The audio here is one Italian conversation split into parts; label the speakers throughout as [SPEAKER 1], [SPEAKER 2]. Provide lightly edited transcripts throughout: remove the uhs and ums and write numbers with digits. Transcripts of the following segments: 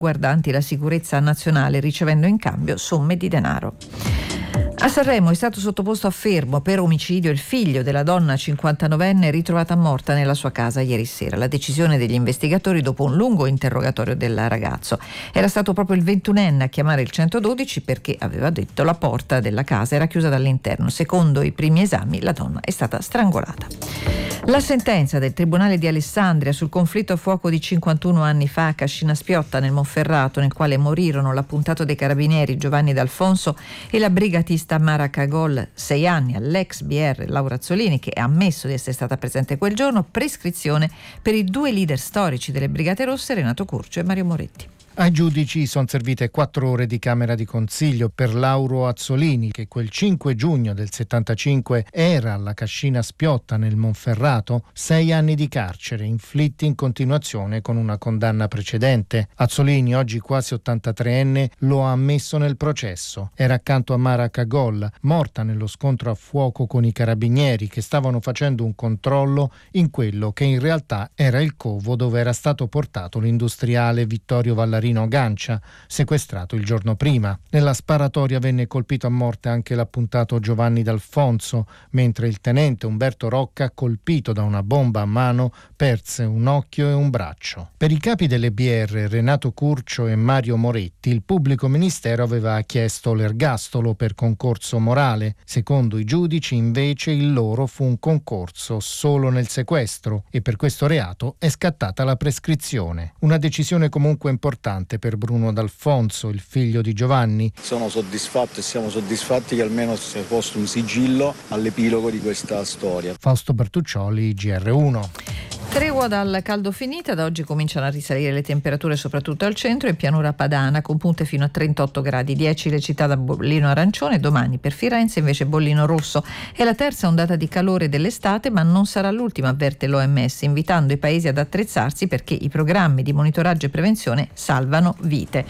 [SPEAKER 1] riguardanti la sicurezza nazionale, ricevendo in cambio somme di denaro. A Sanremo è stato sottoposto a fermo per omicidio il figlio della donna 59enne ritrovata morta nella sua casa ieri sera. La decisione degli investigatori dopo un lungo interrogatorio del ragazzo. Era stato proprio il 21enne a chiamare il 112 perché, aveva detto, la porta della casa era chiusa dall'interno. Secondo i primi esami la donna è stata strangolata. La sentenza del Tribunale di Alessandria sul conflitto a fuoco di 51 anni fa a Cascina Spiotta nel Monferrato, nel quale morirono l'appuntato dei carabinieri Giovanni D'Alfonso e la brigatista Mara Cagol, 6 anni, all'ex BR Laura Azzolini, che ha ammesso di essere stata presente quel giorno, prescrizione per i 2 leader storici delle Brigate Rosse, Renato Curcio e Mario Moretti.
[SPEAKER 2] Ai giudici sono servite 4 ore di camera di consiglio per Lauro Azzolini, che quel 5 giugno del 75 era alla Cascina Spiotta nel Monferrato, 6 anni di carcere inflitti in continuazione con una condanna precedente. Azzolini, oggi quasi 83enne, lo ha ammesso nel processo. Era accanto a Mara Cagol, morta nello scontro a fuoco con i carabinieri che stavano facendo un controllo in quello che in realtà era il covo dove era stato portato l'industriale Vittorio Vallarino Gancia, sequestrato il giorno prima. Nella sparatoria venne colpito a morte anche l'appuntato Giovanni D'Alfonso, mentre il tenente Umberto Rocca, colpito da una bomba a mano, perse un occhio e un braccio. Per i capi delle BR Renato Curcio e Mario Moretti, il pubblico ministero aveva chiesto l'ergastolo per concorso morale. Secondo i giudici, invece, il loro fu un concorso solo nel sequestro e per questo reato è scattata la prescrizione. Una decisione comunque importante per Bruno D'Alfonso, il figlio di Giovanni.
[SPEAKER 3] Sono soddisfatto e siamo soddisfatti che almeno si è posto un sigillo all'epilogo di questa storia.
[SPEAKER 2] Fausto Bertuccioli, GR1.
[SPEAKER 1] Tregua dal caldo finita, da oggi cominciano a risalire le temperature soprattutto al centro e in pianura padana, con punte fino a 38 gradi, 10 le città da bollino arancione, domani per Firenze invece bollino rosso. È la terza ondata di calore dell'estate, ma non sarà l'ultima, avverte l'OMS, invitando i paesi ad attrezzarsi perché i programmi di monitoraggio e prevenzione salvano vite.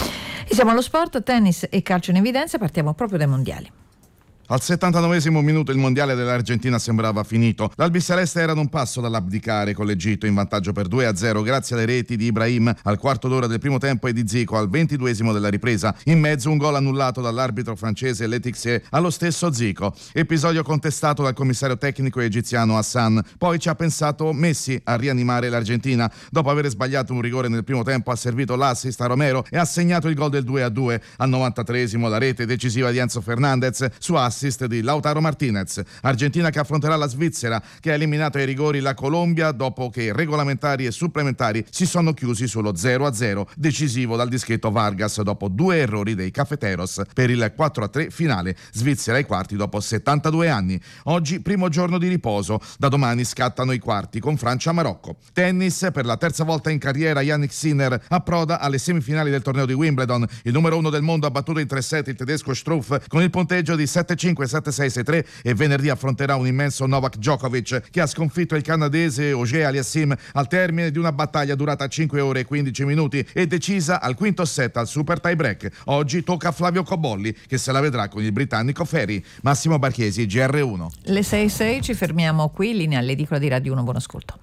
[SPEAKER 1] E siamo allo sport, tennis e calcio in evidenza, partiamo proprio dai mondiali.
[SPEAKER 4] Al 79esimo minuto il mondiale dell'Argentina sembrava finito. L'albiceleste era ad un passo dall'abdicare con l'Egitto, in vantaggio per 2-0 grazie alle reti di Ibrahim al quarto d'ora del primo tempo e di Zico al 22esimo della ripresa. In mezzo un gol annullato dall'arbitro francese Letixier allo stesso Zico. Episodio contestato dal commissario tecnico egiziano Hassan. Poi ci ha pensato Messi a rianimare l'Argentina. Dopo aver sbagliato un rigore nel primo tempo ha servito l'assist a Romero e ha segnato il gol del 2-2. Al 93esimo la rete decisiva di Enzo Fernandez su assist di Lautaro Martinez. Argentina che affronterà la Svizzera, che ha eliminato ai rigori la Colombia dopo che regolamentari e supplementari si sono chiusi sullo 0-0, decisivo dal dischetto Vargas dopo 2 errori dei Cafeteros per il 4-3 finale. Svizzera ai quarti dopo 72 anni. Oggi primo giorno di riposo, da domani scattano i quarti con Francia-Marocco. Tennis, per la terza volta in carriera Jannik Sinner approda alle semifinali del torneo di Wimbledon. Il numero 1 del mondo ha battuto in 3 set il tedesco Struff con il punteggio di 7-5, 7-6, 6-3 e venerdì affronterà un immenso Novak Djokovic che ha sconfitto il canadese Auger Aliassime al termine di una battaglia durata 5 ore e 15 minuti e decisa al quinto set al super tie break. Oggi tocca a Flavio Cobolli che se la vedrà con il britannico Ferry. Massimo Barchesi, GR1.
[SPEAKER 1] Le 6:06, ci fermiamo qui, linea all'edicola di Radio 1, buon ascolto.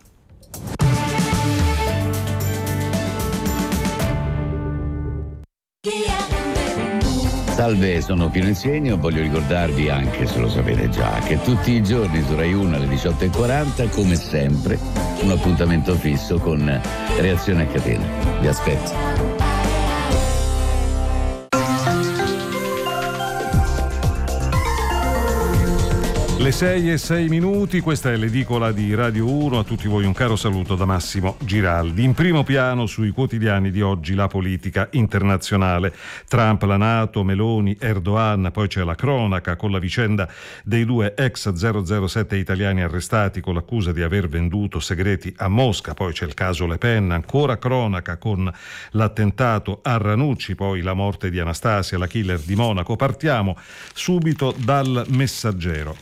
[SPEAKER 5] Salve, sono Pino Insegno, voglio ricordarvi, anche se lo sapete già, che tutti i giorni su Rai 1 alle 18:40, come sempre, un appuntamento fisso con Reazione a Catena. Vi aspetto.
[SPEAKER 6] Le 6:06, questa è l'edicola di Radio 1, a tutti voi un caro saluto da Massimo Giraldi. In primo piano sui quotidiani di oggi la politica internazionale, Trump, la NATO, Meloni, Erdogan, poi c'è la cronaca con la vicenda dei 2 ex 007 italiani arrestati con l'accusa di aver venduto segreti a Mosca, poi c'è il caso Le Pen, ancora cronaca con l'attentato a Ranucci, poi la morte di Anastasia, la killer di Monaco. Partiamo subito dal Messaggero. Il Messaggero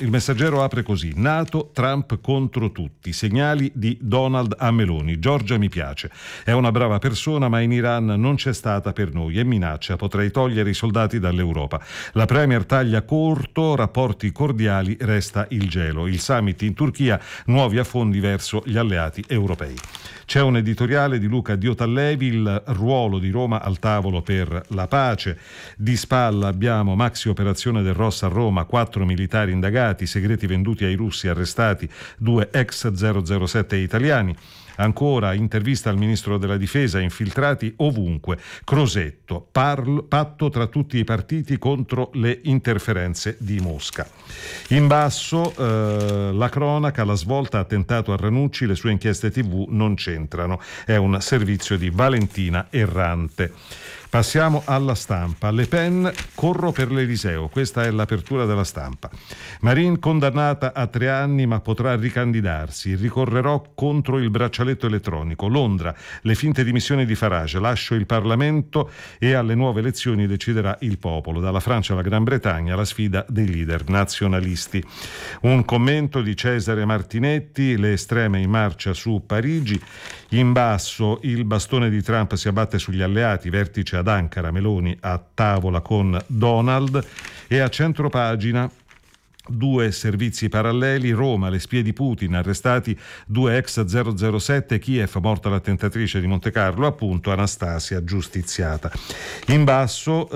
[SPEAKER 6] Messaggero apre così: NATO, Trump contro tutti, segnali di Donald a Meloni. Giorgia mi piace, è una brava persona, ma in Iran non c'è stata per noi e minaccia, potrei togliere i soldati dall'Europa. La premier taglia corto, rapporti cordiali, resta il gelo. Il summit in Turchia, nuovi affondi verso gli alleati europei. C'è un editoriale di Luca Diotallevi, il ruolo di Roma al tavolo per la pace. Di spalla abbiamo maxi operazione del Ross a Roma, 4 militari indagati, segreti venduti ai russi, arrestati 2 ex 007 italiani. Ancora intervista al ministro della difesa, infiltrati ovunque. Crosetto, patto tra tutti i partiti contro le interferenze di Mosca. In basso la cronaca, la svolta, attentato a Ranucci, le sue inchieste TV non c'entrano. È un servizio di Valentina Errante. Passiamo alla Stampa. Le Pen, corro per l'Eliseo. Questa è l'apertura della Stampa. Marin condannata a 3 anni ma potrà ricandidarsi. Ricorrerò contro il braccialetto elettronico. Londra, le finte dimissioni di Farage. Lascio il Parlamento e alle nuove elezioni deciderà il popolo. Dalla Francia alla Gran Bretagna, la sfida dei leader nazionalisti. Un commento di Cesare Martinetti, le estreme in marcia su Parigi. In basso il bastone di Trump si abbatte sugli alleati, vertice ad Ankara, Meloni a tavola con Donald, e a centropagina 2 servizi paralleli, Roma, le spie di Putin, arrestati 2 ex 007, Kiev, morta l'attentatrice di Montecarlo, appunto Anastasia giustiziata. In basso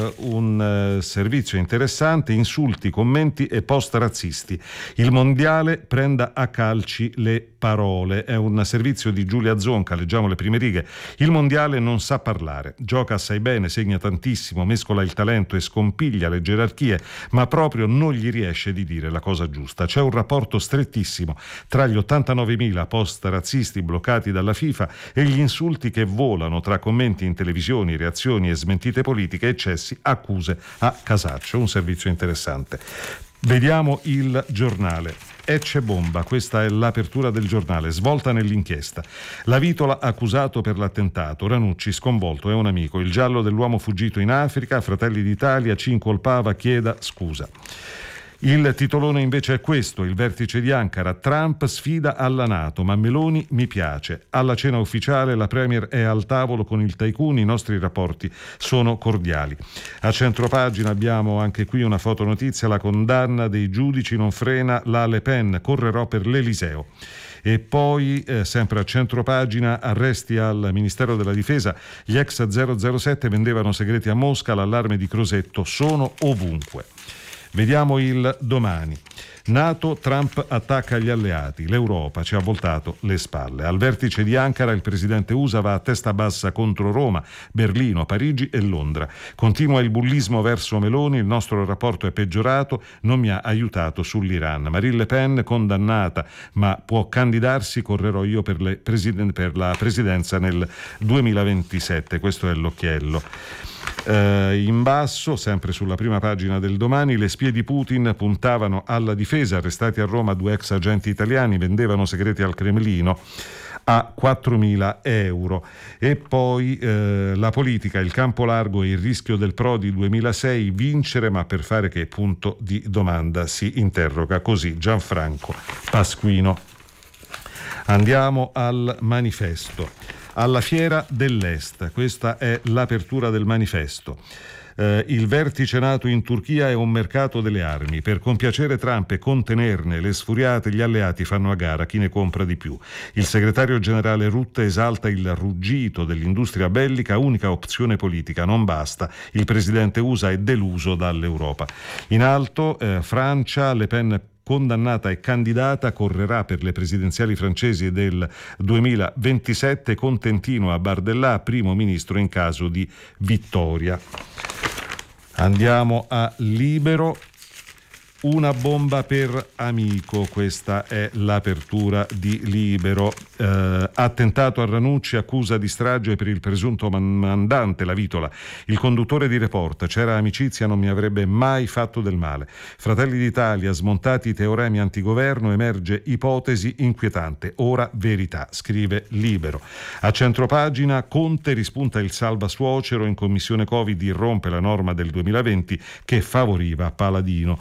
[SPEAKER 6] un servizio interessante, insulti, commenti e post razzisti. Il mondiale prenda a calci le parole, è un servizio di Giulia Zonca, leggiamo le prime righe. Il mondiale non sa parlare, gioca assai bene, segna tantissimo, mescola il talento e scompiglia le gerarchie, ma proprio non gli riesce di dire la cosa giusta. C'è un rapporto strettissimo tra gli 89.000 post razzisti bloccati dalla FIFA e gli insulti che volano tra commenti in televisioni, reazioni e smentite politiche, eccessi, accuse a casaccio. Un servizio interessante. Vediamo il giornale. Ecce bomba, questa è l'apertura del giornale, svolta nell'inchiesta. La Vitola accusato per l'attentato, Ranucci sconvolto, è un amico. Il giallo dell'uomo fuggito in Africa, Fratelli d'Italia, ci incolpava, chieda scusa. Il titolone invece è questo, il vertice di Ankara, Trump sfida alla NATO, ma Meloni mi piace. Alla cena ufficiale la premier è al tavolo con il tycoon, i nostri rapporti sono cordiali. A centropagina abbiamo anche qui una fotonotizia, la condanna dei giudici non frena la Le Pen, correrò per l'Eliseo. E poi, sempre a centropagina, arresti al Ministero della Difesa, gli ex 007 vendevano segreti a Mosca, l'allarme di Crosetto, sono ovunque. Vediamo il Domani. NATO, Trump attacca gli alleati, l'Europa ci ha voltato le spalle. Al vertice di Ankara il presidente USA va a testa bassa contro Roma, Berlino, Parigi e Londra. Continua il bullismo verso Meloni, il nostro rapporto è peggiorato, non mi ha aiutato sull'Iran. Marine Le Pen condannata, ma può candidarsi, correrò io per la presidenza nel 2027. Questo è l'occhiello. In basso, sempre sulla prima pagina del Domani, le spie di Putin puntavano alla difesa, arrestati a Roma 2 ex agenti italiani, vendevano segreti al Cremlino a 4.000 euro. E poi la politica, il campo largo e il rischio del Prodi 2006, vincere ma per fare che, punto di domanda, si interroga. Così Gianfranco Pasquino. Andiamo al Manifesto. Alla Fiera dell'Est, questa è l'apertura del Manifesto. Il vertice NATO in Turchia è un mercato delle armi. Per compiacere Trump e contenerne le sfuriate, gli alleati fanno a gara chi ne compra di più. Il segretario generale Rutte esalta il ruggito dell'industria bellica, unica opzione politica, non basta. Il presidente USA è deluso dall'Europa. In alto, Francia, Le Pen condannata e candidata, correrà per le presidenziali francesi del 2027, contentino a Bardella, primo ministro in caso di vittoria. Andiamo a Libero. Una bomba per amico, questa è l'apertura di Libero. Attentato a Ranucci, accusa di strage per il presunto mandante, la Vitola. Il conduttore di Report, c'era amicizia, non mi avrebbe mai fatto del male. Fratelli d'Italia, smontati i teoremi antigoverno, emerge ipotesi inquietante, ora verità, scrive Libero. A centropagina, Conte rispunta il salva suocero, in commissione Covid irrompe la norma del 2020 che favoriva Paladino, così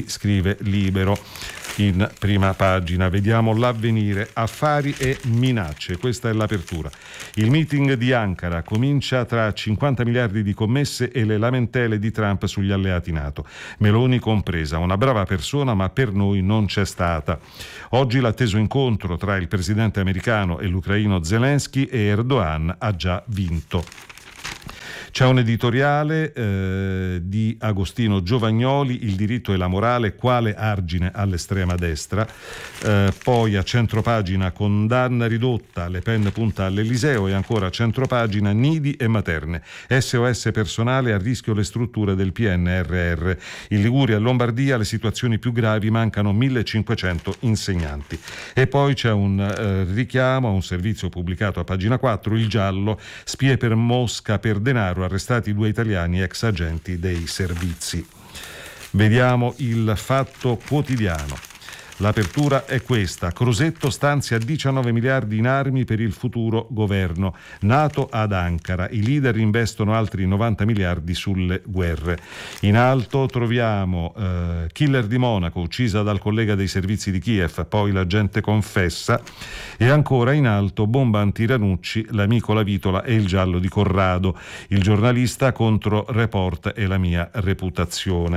[SPEAKER 6] Così scrive Libero in prima pagina. Vediamo l'Avvenire, affari e minacce, questa è l'apertura. Il meeting di Ankara comincia tra 50 miliardi di commesse e le lamentele di Trump sugli alleati NATO, Meloni compresa, una brava persona ma per noi non c'è stata. Oggi l'atteso incontro tra il presidente americano e l'ucraino Zelensky e Erdogan ha già vinto. C'è un editoriale di Agostino Giovagnoli, Il diritto e la morale, quale argine all'estrema destra. Poi a centropagina, condanna ridotta, Le Pen punta all'Eliseo, e ancora a centropagina, nidi e materne. SOS personale, a rischio le strutture del PNRR. In Liguria e Lombardia le situazioni più gravi, mancano 1500 insegnanti. E poi c'è un richiamo a un servizio pubblicato a pagina 4, Il Giallo, spie per Mosca per denaro, arrestati 2 italiani ex agenti dei servizi. Vediamo Il Fatto Quotidiano. L'apertura è questa: Crosetto stanzia 19 miliardi in armi per il futuro governo. NATO ad Ankara, i leader investono altri 90 miliardi sulle guerre. In alto troviamo killer di Monaco, uccisa dal collega dei servizi di Kiev, poi l'agente confessa. E ancora in alto, bomba anti-Ranucci, l'amico La Vitola e il giallo di Corrado, il giornalista contro Report e la mia reputazione.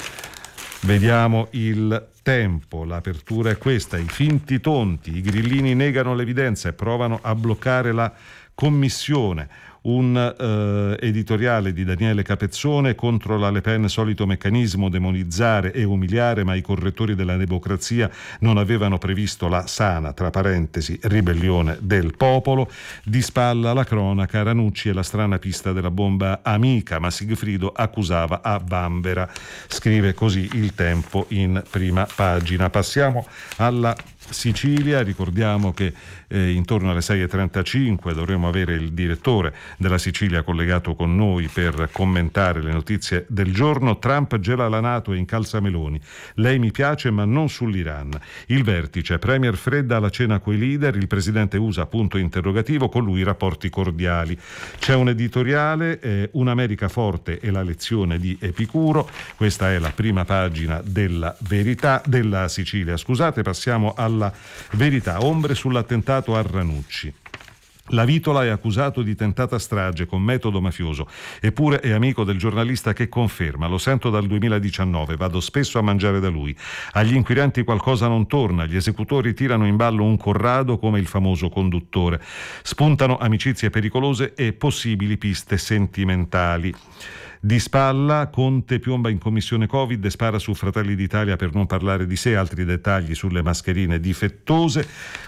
[SPEAKER 6] Vediamo Il Tempo, l'apertura è questa: i finti tonti, i grillini negano l'evidenza e provano a bloccare la commissione. Un editoriale di Daniele Capezzone contro la Le Pen, solito meccanismo, demonizzare e umiliare, ma i correttori della democrazia non avevano previsto la sana, tra parentesi, ribellione del popolo. Di spalla la cronaca, Ranucci e la strana pista della bomba amica, ma Sigfrido accusava a Bambera. Scrive così Il Tempo in prima pagina. Passiamo alla Sicilia. Ricordiamo che intorno alle 6.35 dovremo avere il direttore della Sicilia collegato con noi per commentare le notizie del giorno. Trump gela la NATO e incalza Meloni. Lei mi piace ma non sull'Iran. Il vertice, premier fredda alla cena coi leader, il presidente USA punto interrogativo, con lui rapporti cordiali. C'è un editoriale, un'America forte e la lezione di Epicuro. Questa è la prima pagina della Verità, della Sicilia, scusate. Passiamo alla Verità. Ombre sull'attentato a Ranucci. La Vitola è accusato di tentata strage con metodo mafioso, eppure è amico del giornalista che conferma: lo sento dal 2019, vado spesso a mangiare da lui. Agli inquirenti qualcosa non torna, gli esecutori tirano in ballo un Corrado come il famoso conduttore. Spuntano amicizie pericolose e possibili piste sentimentali. Di spalla, Conte piomba in commissione Covid e spara su Fratelli d'Italia per non parlare di sé. Altri dettagli sulle mascherine difettose.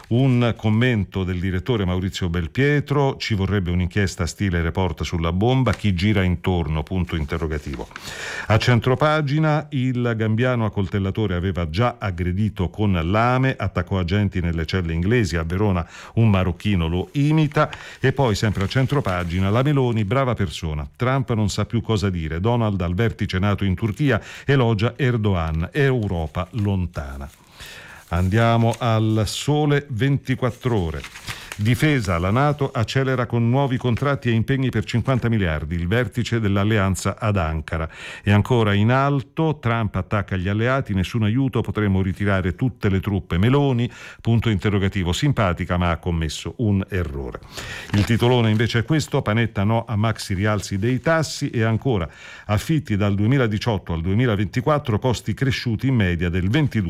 [SPEAKER 6] Un commento del direttore Maurizio Belpietro: ci vorrebbe un'inchiesta stile Report sulla bomba, chi gira intorno, punto interrogativo. A centropagina, il Gambiano accoltellatore aveva già aggredito con lame, attaccò agenti nelle celle inglesi, a Verona un marocchino lo imita. E poi sempre a centropagina, la Meloni, brava persona, Trump non sa più cosa dire, Donald al vertice NATO in Turchia, elogia Erdogan, Europa lontana. Andiamo al Sole 24 Ore. Difesa, la NATO accelera con nuovi contratti e impegni per 50 miliardi, il vertice dell'alleanza ad Ankara. E ancora in alto, Trump attacca gli alleati, nessun aiuto, potremo ritirare tutte le truppe. Meloni, punto interrogativo, simpatica ma ha commesso un errore. Il titolone invece è questo: Panetta no a maxi rialzi dei tassi. E ancora, affitti dal 2018 al 2024, costi cresciuti in media del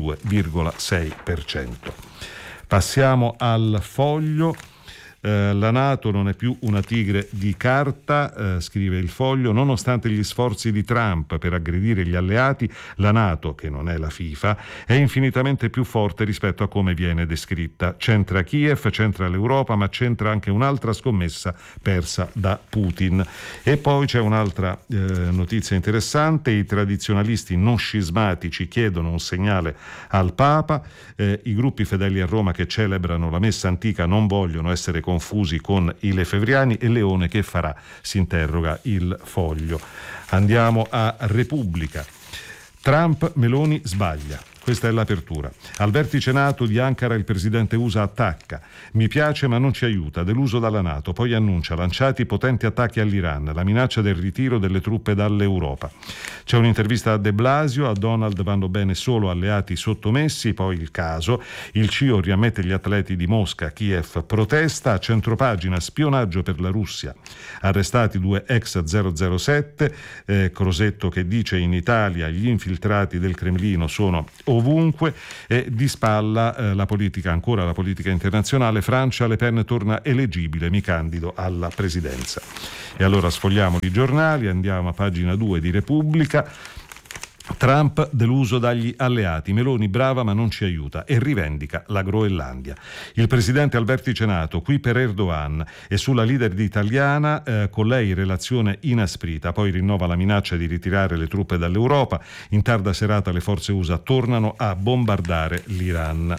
[SPEAKER 6] 22,6%. Passiamo al Foglio. La NATO non è più una tigre di carta, scrive il Foglio. Nonostante gli sforzi di Trump per aggredire gli alleati, la NATO, che non è la FIFA, è infinitamente più forte rispetto a come viene descritta. C'entra Kiev, c'entra l'Europa, ma c'entra anche un'altra scommessa persa da Putin. E poi c'è un'altra notizia interessante: i tradizionalisti non scismatici chiedono un segnale al Papa. I gruppi fedeli a Roma che celebrano la messa antica non vogliono essere confusi con i lefebvriani. E Leone che farà? Si interroga il Foglio. Andiamo a Repubblica. Trump, Meloni sbaglia. Questa è l'apertura. Al vertice NATO di Ankara il presidente USA attacca. Mi piace ma non ci aiuta, deluso dalla NATO. Poi annuncia lanciati potenti attacchi all'Iran, la minaccia del ritiro delle truppe dall'Europa. C'è un'intervista a De Blasio, a Donald vanno bene solo alleati sottomessi, poi il caso. Il CIO riammette gli atleti di Mosca, Kiev protesta, a centropagina spionaggio per la Russia. Arrestati 2 ex 007, Crosetto che dice in Italia gli infiltrati del Cremlino sono ovunque, e di spalla la politica internazionale. Francia, Le Pen torna eleggibile, mi candido alla presidenza. E allora sfogliamo i giornali, andiamo a pagina 2 di Repubblica. Trump deluso dagli alleati, Meloni brava ma non ci aiuta, e rivendica la Groenlandia. Il presidente al vertice NATO, qui per Erdogan, e sulla leader italiana, con lei relazione inasprita, poi rinnova la minaccia di ritirare le truppe dall'Europa. In tarda serata le forze USA tornano a bombardare l'Iran.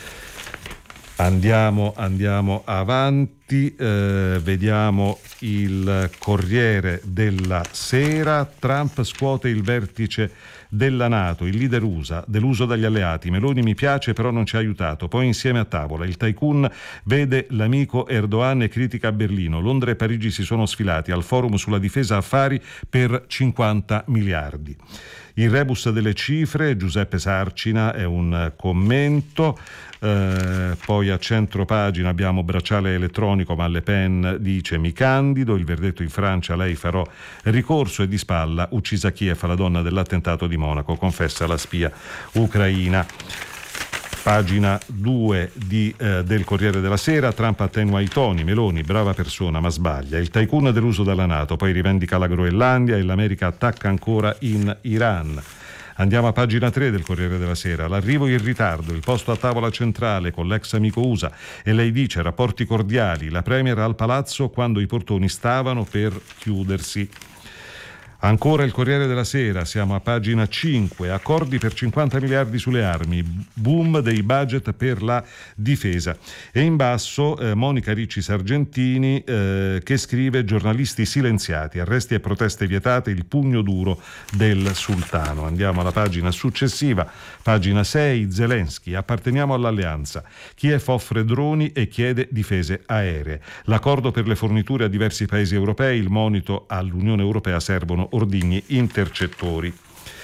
[SPEAKER 6] Andiamo avanti, vediamo il Corriere della Sera. Trump scuote il vertice della NATO, il leader USA, deluso dagli alleati. Meloni mi piace però non ci ha aiutato. Poi insieme a tavola il tycoon vede l'amico Erdogan e critica Berlino. Londra e Parigi si sono sfilati al forum sulla difesa affari per 50 miliardi. Il rebus delle cifre, Giuseppe Sarcina, è un commento. Poi a centropagina abbiamo bracciale elettronico, ma Le Pen dice mi candido. Il verdetto in Francia, lei farò ricorso, e di spalla uccisa a Kiev la donna dell'attentato di Monaco, confessa la spia ucraina. Pagina 2 del Corriere della Sera. Trump attenua i toni, Meloni brava persona ma sbaglia. Il tycoon deluso dalla NATO, poi rivendica la Groenlandia, e l'America attacca ancora in Iran. Andiamo a pagina 3 del Corriere della Sera. L'arrivo in ritardo, il posto a tavola centrale con l'ex amico USA, e lei dice rapporti cordiali, la premier al palazzo quando i portoni stavano per chiudersi. Ancora il Corriere della Sera, siamo a pagina 5, accordi per 50 miliardi sulle armi, boom dei budget per la difesa. E in basso Monica Ricci Sargentini che scrive giornalisti silenziati, arresti e proteste vietate, il pugno duro del sultano. Andiamo alla pagina successiva, pagina 6, Zelensky, apparteniamo all'alleanza. Kiev offre droni e chiede difese aeree. L'accordo per le forniture a diversi paesi europei, il monito all'Unione Europea, servono ordigni intercettori.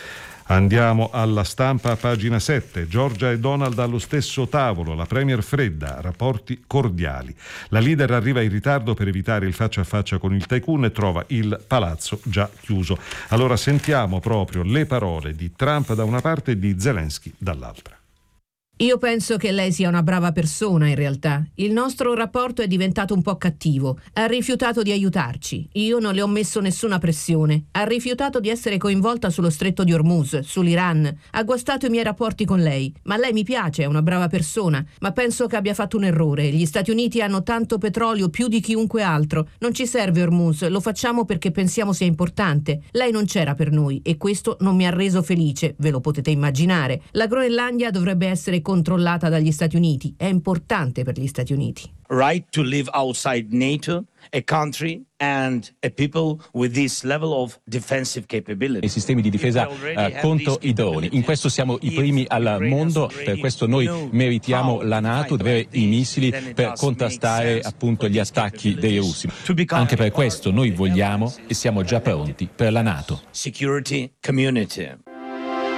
[SPEAKER 6] Andiamo alla Stampa, pagina 7. Giorgia e Donald allo stesso tavolo, la premier fredda, rapporti cordiali. La leader arriva in ritardo per evitare il faccia a faccia con il tycoon e trova il palazzo già chiuso. Allora sentiamo proprio le parole di Trump da una parte e di Zelensky dall'altra.
[SPEAKER 7] Io penso che lei sia una brava persona in realtà. Il nostro rapporto è diventato un po' cattivo. Ha rifiutato di aiutarci. Io non le ho messo nessuna pressione. Ha rifiutato di essere coinvolta sullo stretto di Hormuz, sull'Iran. Ha guastato i miei rapporti con lei. Ma lei mi piace, è una brava persona. Ma penso che abbia fatto un errore. Gli Stati Uniti hanno tanto petrolio, più di chiunque altro. Non ci serve Hormuz, lo facciamo perché pensiamo sia importante. Lei non c'era per noi e questo non mi ha reso felice, ve lo potete immaginare. La Groenlandia dovrebbe essere controllata dagli Stati Uniti, è importante per gli Stati Uniti.
[SPEAKER 8] Right to live outside NATO, a country and a people with this level of defensive capability.
[SPEAKER 9] I sistemi di difesa contro i droni. In questo siamo i primi al mondo, per questo noi meritiamo la NATO, avere i missili per contrastare appunto gli attacchi dei russi. Anche per questo noi vogliamo e siamo già pronti per la NATO.
[SPEAKER 8] Security community.